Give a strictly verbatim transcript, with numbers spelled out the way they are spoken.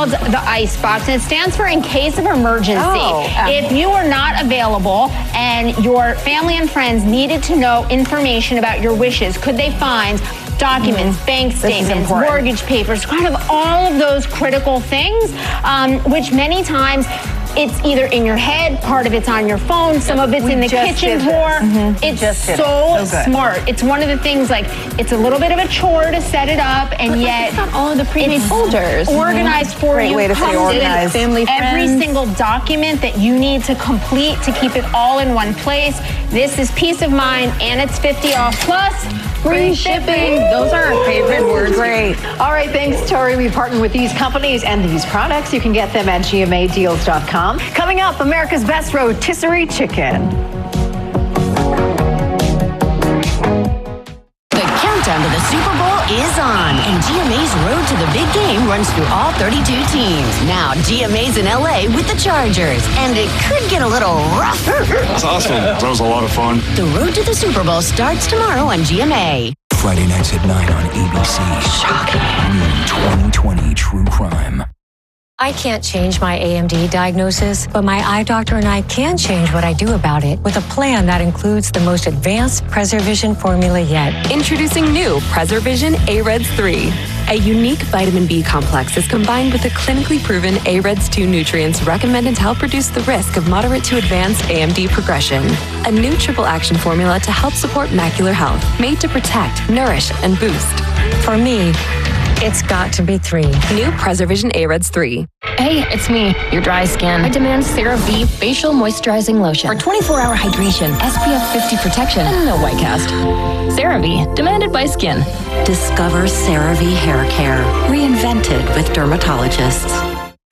called the Icebox, and it stands for in case of emergency. Oh. If you are not available and your family and friends needed to know information about your wishes, could they find documents, mm-hmm. bank statements, mortgage papers, kind of all of those critical things, um, which many times it's either in your head, part of it's on your phone, some of it's we in the kitchen drawer. Mm-hmm. It's just so, so smart. It's one of the things, like, it's a little bit of a chore to set it up, and but yet it's got all of the pre-made folders. Organized mm-hmm. for Great you. way to stay organized. Family, every friends. single document that you need to complete to keep it all in one place. This is peace of mind, and it's fifty off plus free shipping. Those are our favorite words. Great. All right, thanks, Tori. We partner with these companies and these products. You can get them at G M A deals dot com. Coming up, America's best rotisserie chicken. The countdown to the Super Bowl is on, and G M A's road to the big game runs through all thirty-two teams. Now, G M A's in L A with the Chargers, and it could get a little rough. That's awesome. That was a lot of fun. The road to the Super Bowl starts tomorrow on G M A. Friday nights at nine on A B C. Shocking. twenty twenty True Crime. I can't change my A M D diagnosis, but my eye doctor and I can change what I do about it with a plan that includes the most advanced PreserVision formula yet. Introducing new PreserVision A R E D S three. A unique vitamin B complex is combined with the clinically proven A R E D S two nutrients recommended to help reduce the risk of moderate to advanced A M D progression. A new triple action formula to help support macular health, made to protect, nourish, and boost. For me, it's got to be three. New PreserVision A R E D S three. Hey, it's me, your dry skin. I demand CeraVe Facial Moisturizing Lotion for twenty-four hour hydration, S P F fifty protection, and no white cast. CeraVe, demanded by skin. Discover CeraVe Hair Care, reinvented with dermatologists.